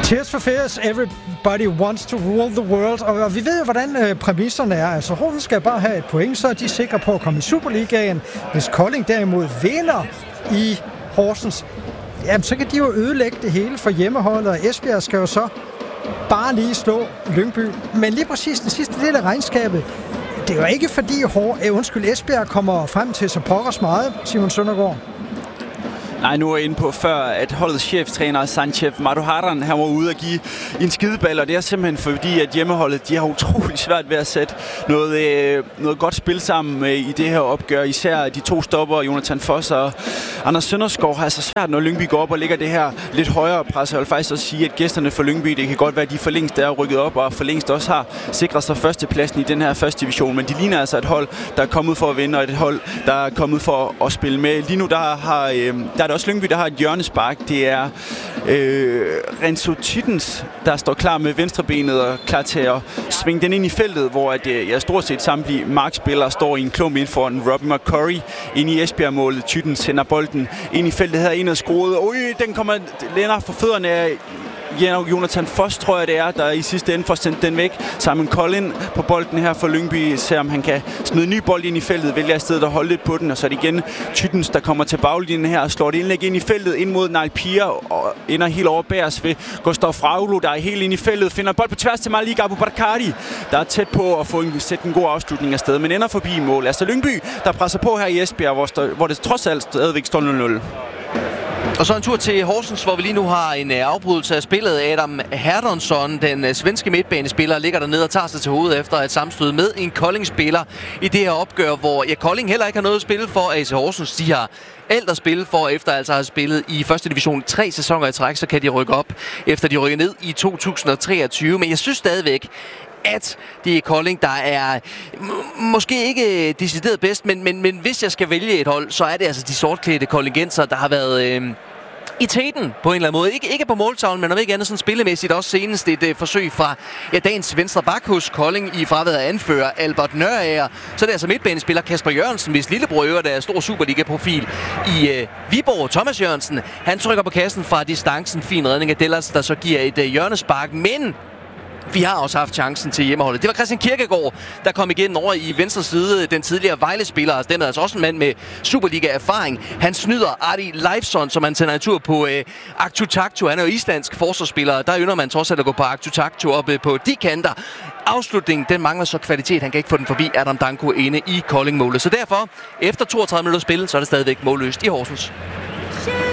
Tears for Fears, everybody wants to rule the world. Og vi ved jo, hvordan præmisserne er. Altså, Horsens skal bare have et point, så er de sikre på at komme i Superligaen. Hvis Kolding derimod vinder i Horsens, jamen, så kan de jo ødelægge det hele for hjemmeholdet, og Esbjerg skal jo så bare lige slå Lyngby. Men lige præcis den sidste del af regnskabet, det er jo ikke fordi Esbjerg kommer frem til så pokkers meget, Simon Søndergaard. Nej, nu er jeg inde på før, at holdets cheftræner, Sanchev Maduharan, han var ude at give en skideball, og det er simpelthen fordi, at hjemmeholdet, de har utrolig svært ved at sætte noget godt spil sammen i det her opgør. Især de to stopper, Jonathan Foss og Anders Sønderskov, har altså svært, når Lyngby går op og ligger det her lidt højere pres. Jeg vil faktisk også sige, at gæsterne for Lyngby, det kan godt være, at de for længst er rykket op, og for længst også har sikret sig førstepladsen i den her første division. Men de ligner altså et hold, der er kommet for at vinde, og et hold, der er kommet for at spille med. Lige nu, der er det også Lyngby, der har et hjørnespark. Det er Renzo Tittens, der står klar med venstrebenet og klar til at svinge den ind i feltet, hvor stort set samtlige markspillere står i en klump ind foran Robin McCurry ind i Esbjerg-målet. Tittens sender bolden ind i feltet her, ind og skruet. Den kommer længere for fødderne af Jonathan Foss, tror jeg det er, der i sidste ende får sendt den væk. Simon Collin på bolden her for Lyngby, ser om han kan smide en ny bold ind i feltet, vælger i stedet at holde lidt på den, og så er det igen Tyttens, der kommer til baglinjen her og slår det indlæg ind i feltet, ind mod Nail Pia, og ender helt over bærs ved Gustav Fraglo, der er helt ind i feltet, finder bold på tværs til Malik Abubakari, der er tæt på at sætte en god afslutning af sted, men ender forbi mål. Altså Lyngby, der presser på her i Esbjerg, hvor det trods alt stadigvæk står 0-0. Og så en tur til Horsens, hvor vi lige nu har en afbrydelse af spillet. Adam Herdonsson, den svenske midtbanespiller, ligger dernede og tager sig til hovedet efter et sammenstød med en Kolding-spiller i det her opgør, hvor Kolding heller ikke har noget at spille for. AC Horsens, de har alt at spille for, efter altså at have spillet i første division 3 sæsoner i træk, så kan de rykke op, efter de rykker ned i 2023. Men jeg synes stadigvæk, at det er Kolding, der er måske ikke decideret bedst, men hvis jeg skal vælge et hold, så er det altså de sortklædte koldingenser, der har været i teten på en eller anden måde. Ikke på måltavlen, men om ikke andet sådan spillemæssigt. Også senest et forsøg fra dagens venstre bak hos Kolding i fraværet af anfører Albert Nørager. Så er det altså midtbanespiller Kasper Jørgensen, hvis lillebror øvrigt er stor Superliga-profil i Viborg. Thomas Jørgensen, han trykker på kassen fra distancen. Fin redning af Dellers, der så giver et hjørnespark, men vi har også haft chancen til hjemmeholdet. Det var Christian Kirkegaard, der kom igen over i venstre side. Den tidligere Vejle-spiller, og den er altså også en mand med Superliga-erfaring. Han snyder Adi Leifsson, som han sender en tur på Aktutaktu. Han er jo islandsk forsvarsspiller, der ynder man trods alt at gå på Aktutaktu oppe på de kanter. Afslutningen, den mangler så kvalitet. Han kan ikke få den forbi Adam Danko inde i Kolding-målet. Så derfor, efter 32 minutter spil, så er det stadigvæk målløst i Horsens.